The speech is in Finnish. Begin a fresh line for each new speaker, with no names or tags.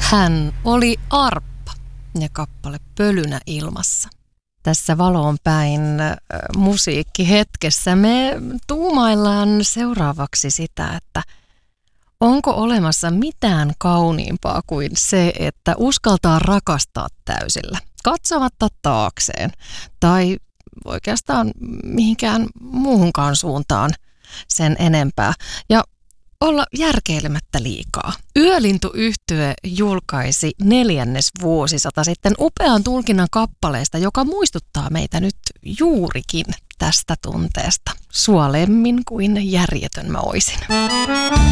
Hän oli arppa ja kappale Pölynä ilmassa. Tässä Valoon päin musiikkihetkessä me tuumaillaan seuraavaksi sitä, että onko olemassa mitään kauniimpaa kuin se, että uskaltaa rakastaa täysillä, katsomatta taakseen tai oikeastaan mihinkään muuhunkaan suuntaan sen enempää. Ja olla järkeilemättä liikaa. Yölintu-yhtye julkaisi 4. vuosisata sitten upean tulkinnan kappaleesta, joka muistuttaa meitä nyt juurikin tästä tunteesta. Sua lemmin kuin järjetön mä oisin.